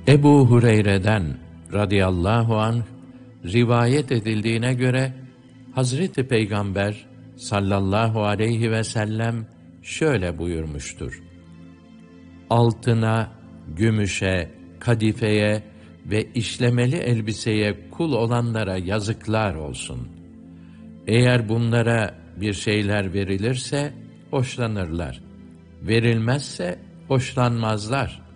Ebu Hureyre'den radıyallahu anh rivayet edildiğine göre Hazreti Peygamber sallallahu aleyhi ve sellem şöyle buyurmuştur: Altına, gümüşe, kadifeye ve işlemeli elbiseye kul olanlara yazıklar olsun. Eğer bunlara bir şeyler verilirse hoşlanırlar, verilmezse hoşlanmazlar.